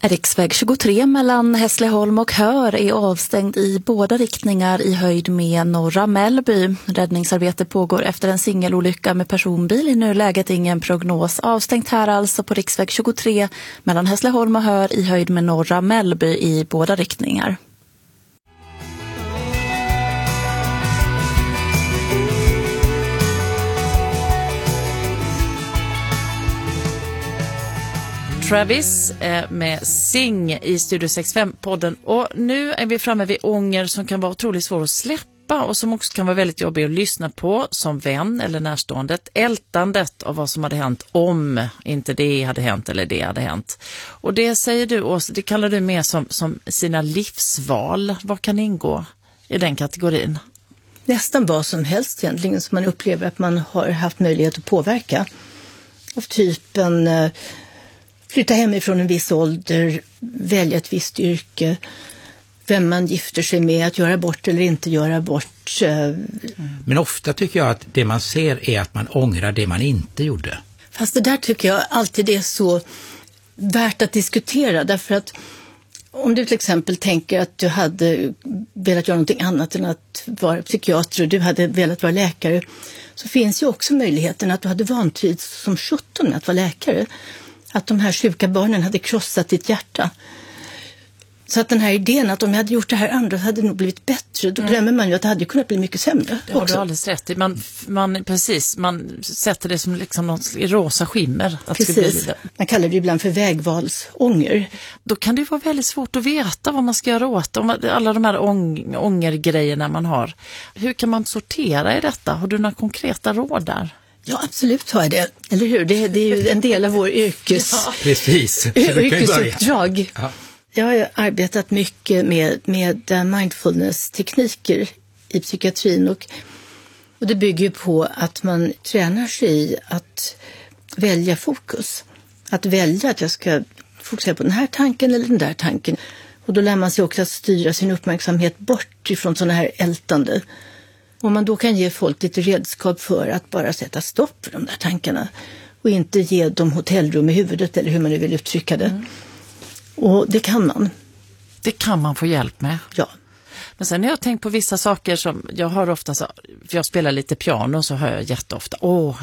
Riksväg 23 mellan Hässleholm och Hör är avstängd i båda riktningar i höjd med norra Mellby. Räddningsarbete pågår efter en singelolycka med personbil. I nuläget ingen prognos. Avstängt här alltså på riksväg 23 mellan Hässleholm och Hör i höjd med norra Mellby i båda riktningar. Travis med Sing i Studio 65-podden. Och nu är vi framme vid ånger som kan vara otroligt svår att släppa och som också kan vara väldigt jobbig att lyssna på som vän eller närstående. Ältandet av vad som hade hänt om inte det hade hänt eller det hade hänt. Och det säger du, Åsa, det kallar du mer som sina livsval. Vad kan ingå i den kategorin? Nästan vad som helst egentligen som man upplever att man har haft möjlighet att påverka. Av typen flytta hemifrån en viss ålder, välja ett visst yrke, vem man gifter sig med, att göra bort eller inte göra bort. Men ofta tycker jag att det man ser är att man ångrar det man inte gjorde. Fast det där tycker jag alltid är så värt att diskutera, därför att om du till exempel tänker att du hade velat göra någonting annat än att vara psykiater och du hade velat vara läkare, så finns ju också möjligheten att du hade vantrivts som 17 med att vara läkare. Att de här sjuka barnen hade krossat ditt hjärta. Så att den här idén att om jag hade gjort det här andra hade det nog blivit bättre. Då glömmer man ju att det hade kunnat bli mycket sämre. Det har du alldeles rätt i. Man sätter det som liksom något rosa skimmer. Att precis. Det. Man kallar det ibland för vägvalsånger. Då kan det vara väldigt svårt att veta vad man ska göra åt. Alla de här ångergrejerna man har. Hur kan man sortera i detta? Har du några konkreta råd där? Ja, absolut har jag det. Eller hur? Det är ju en del av vår yrkesuppdrag. Ja. Jag har arbetat mycket med mindfulness-tekniker i psykiatrin och det bygger ju på att man tränar sig i att välja fokus. Att välja att jag ska fokusera på den här tanken eller den där tanken. Och då lär man sig också att styra sin uppmärksamhet bort ifrån sådana här ältande. Om man då kan ge folk lite redskap för att bara sätta stopp för de där tankarna och inte ge dem hotellrum i huvudet eller hur man nu vill uttrycka det. Mm. Och det kan man. Det kan man få hjälp med. Ja. Men sen har jag tänkt på vissa saker som jag hör ofta, för jag spelar lite piano så hör jag jätteofta,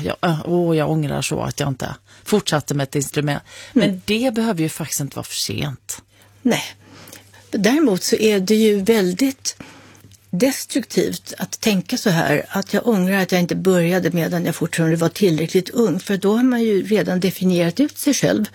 jag ångrar så att jag inte fortsatte med ett instrument. Men det behöver ju faktiskt inte vara för sent. Nej. Däremot så är det ju väldigt destruktivt att tänka så här, att jag ångrar att jag inte började medan jag fortfarande var tillräckligt ung, för då har man ju redan definierat ut sig själv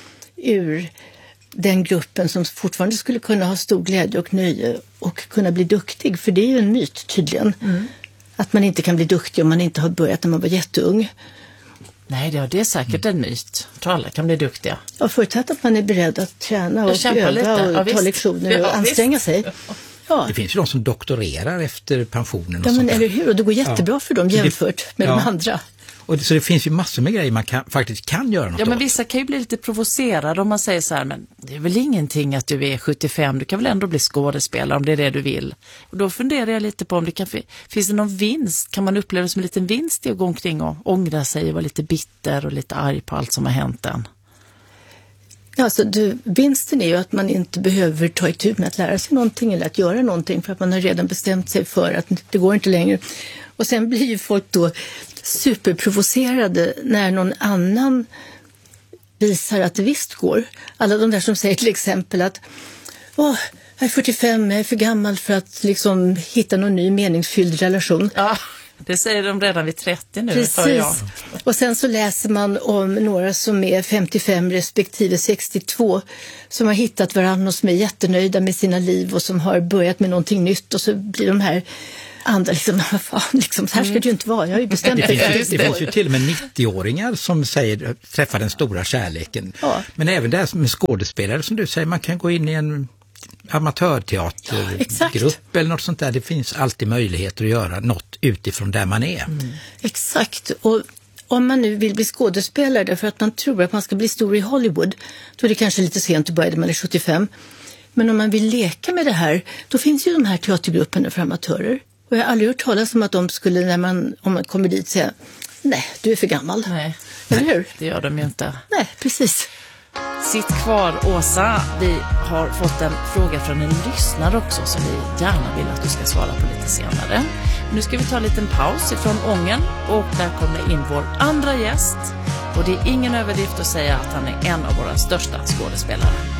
ur den gruppen som fortfarande skulle kunna ha stor glädje och nöje och kunna bli duktig, för det är ju en myt tydligen. Att man inte kan bli duktig om man inte har börjat när man var jätteung. Nej, det är säkert en myt. Jag tror alla kan bli duktiga. Ja, förutsatt att man är beredd att träna och öva och ta lektioner och anstränga sig. Ja. Det finns ju de som doktorerar efter pensionen. Ja, men eller hur? Och det går jättebra för dem jämfört med de andra. Och så det finns ju massor med grejer man faktiskt kan göra något åt. Men vissa kan ju bli lite provocerade om man säger så här, men det är väl ingenting att du är 75, du kan väl ändå bli skådespelare om det är det du vill. Och då funderar jag lite på om det finns det någon vinst, kan man uppleva det som en liten vinst i att gå omkring och ångra sig och vara lite bitter och lite arg på allt som har hänt än? Alltså, vinsten är ju att man inte behöver ta itu med att lära sig någonting eller att göra någonting, för att man har redan bestämt sig för att det går inte längre. Och sen blir ju folk då superprovocerade när någon annan visar att det visst går. Alla de där som säger till exempel att jag är 45, jag är för gammal för att liksom hitta någon ny meningsfylld relation. Ja, det säger de redan vid 30 nu. Precis. Och sen så läser man om några som är 55 respektive 62 som har hittat varandra och som är jättenöjda med sina liv och som har börjat med någonting nytt, och så blir de här andra liksom, vad fan, liksom, så här ska det ju inte vara. Jag har ju bestämt det. Det finns ju till och med 90-åringar som säger, träffar den stora kärleken. Ja. Men även där med skådespelare som du säger, man kan gå in i en amatörteatergrupp eller något sånt där. Det finns alltid möjligheter att göra något utifrån där man är. Exakt. Och om man nu vill bli skådespelare därför att man tror att man ska bli stor i Hollywood, då är det kanske lite sent att börja när man är 75. Men om man vill leka med det här, då finns ju de här teatergrupperna för amatörer. Och jag har aldrig hört talas om att de skulle, om man kommer dit, säga nej, du är för gammal. Nej, eller hur? Det gör de ju inte. Nej, precis. Sitt kvar, Åsa. Vi har fått en fråga från en lyssnare också som vi gärna vill att du ska svara på lite senare. Nu ska vi ta en liten paus ifrån Ången och där kommer in vår andra gäst. Och det är ingen överdrift att säga att han är en av våra största skådespelare.